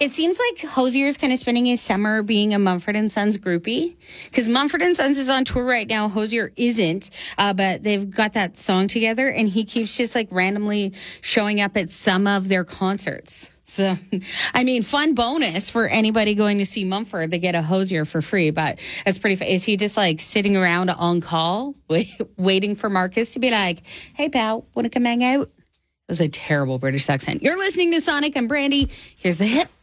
It seems like Hosier's kind of spending his summer being a Mumford & Sons groupie because Mumford & Sons is on tour right now. Hosier isn't, but they've got that song together and he keeps just like randomly showing up at some of their concerts. So, I mean, fun bonus for anybody going to see Mumford. They get a Hosier for free, but that's pretty fun. Is he just like sitting around on call waiting for Marcus to be like, hey, pal, want to come hang out? It was a terrible British accent. You're listening to Sonic and Brandy. Here's the hit.